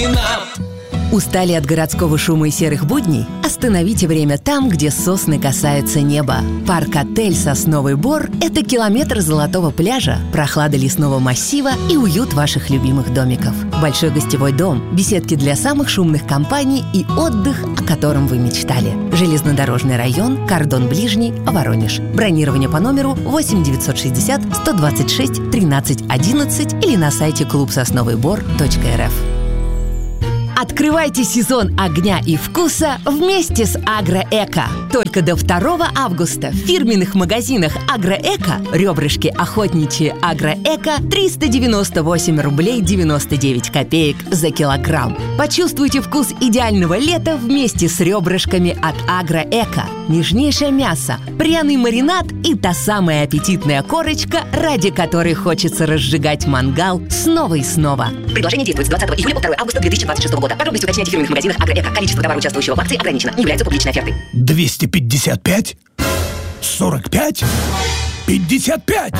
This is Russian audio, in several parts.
нам. Устали от городского шума и серых будней? Остановите время там, где сосны касаются неба. Парк-отель «Сосновый Бор» — это километр золотого пляжа, прохлада лесного массива и уют ваших любимых домиков. Большой гостевой дом, беседки для самых шумных компаний и отдых, о котором вы мечтали. Железнодорожный район, кордон ближний, Воронеж. Бронирование по номеру 8 960 126 13 11 или на сайте клубсосновыйбор.рф. Открывайте сезон огня и вкуса вместе с Агроэко. Только до 2 августа в фирменных магазинах Агроэко ребрышки охотничьи Агроэко 398 рублей 99 копеек за килограмм. Почувствуйте вкус идеального лета вместе с ребрышками от Агроэко. Нежнейшее мясо, пряный маринад и та самая аппетитная корочка, ради которой хочется разжигать мангал снова и снова. Предложение действует с 20 июля по 2 августа 2026 года. Подробности уточняйте в фирменных магазинах Агроэко. Количество товара, участвующего в акции, ограничено. Не является публичной офертой. 255? 45? 55?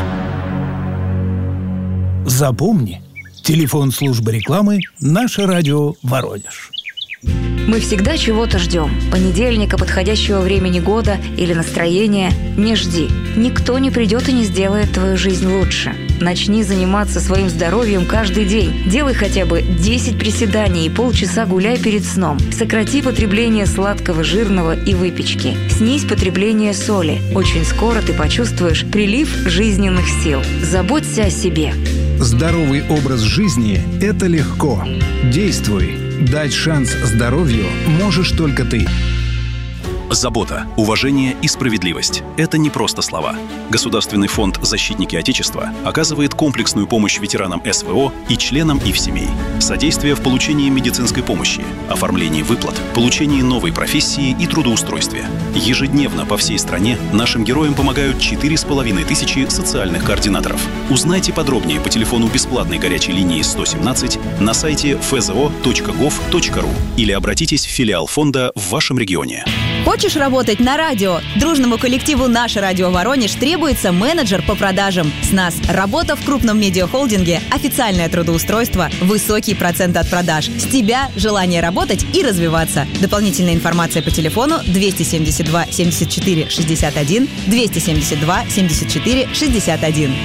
Запомни. Телефон службы рекламы «Наше радио Воронеж». Мы всегда чего-то ждем. Понедельника, подходящего времени года или настроения. Не жди. Никто не придет и не сделает твою жизнь лучше. Начни заниматься своим здоровьем каждый день. Делай хотя бы 10 приседаний и полчаса гуляй перед сном. Сократи потребление сладкого, жирного и выпечки. Снизь потребление соли. Очень скоро ты почувствуешь прилив жизненных сил. Заботься о себе. Здоровый образ жизни – это легко. Действуй. Дать шанс здоровью можешь только ты. Забота, уважение и справедливость – это не просто слова. Государственный фонд «Защитники Отечества» оказывает комплексную помощь ветеранам СВО и членам их семей. Содействие в получении медицинской помощи, оформлении выплат, получении новой профессии и трудоустройстве. Ежедневно по всей стране нашим героям помогают 4500 социальных координаторов. Узнайте подробнее по телефону бесплатной горячей линии 117 на сайте fzo.gov.ru или обратитесь в филиал фонда в вашем регионе. Хочешь работать на радио? Дружному коллективу «Наше радио Воронеж» требуется менеджер по продажам. С нас работа в крупном медиахолдинге, официальное трудоустройство, высокий процент от продаж. С тебя желание работать и развиваться. Дополнительная информация по телефону 272 74 61 272 74 61.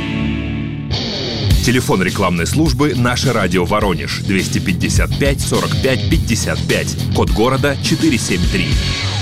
Телефон рекламной службы «Наше радио Воронеж» 255 45 55, код города 473.